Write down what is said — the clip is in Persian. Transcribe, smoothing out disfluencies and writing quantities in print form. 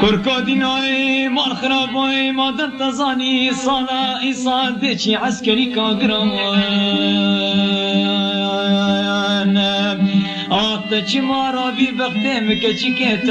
كركوديناي مال خرابوي مادر تزاني صلاة إيصال ديشي عسكري كاغران آتش مارا بي بختم كچي